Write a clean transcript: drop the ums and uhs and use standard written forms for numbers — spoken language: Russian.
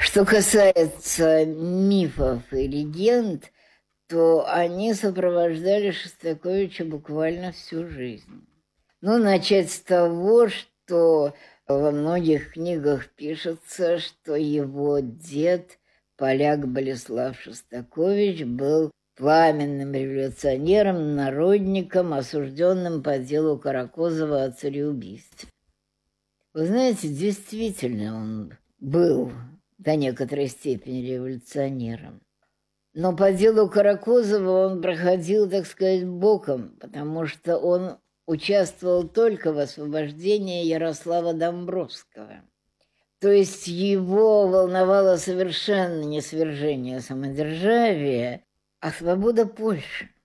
Что касается мифов и легенд, то они сопровождали Шостаковича буквально всю жизнь. Ну, начать с того, что во многих книгах пишется, что его дед, поляк Болеслав Шостакович, был пламенным революционером, народником, осужденным по делу Каракозова о цареубийстве. Вы знаете, действительно он был до некоторой степени революционером. Но по делу Каракозова он проходил, так сказать, боком, потому что он участвовал только в освобождении Ярослава Домбровского. То есть его волновало совершенно не свержение самодержавия, а свобода Польши.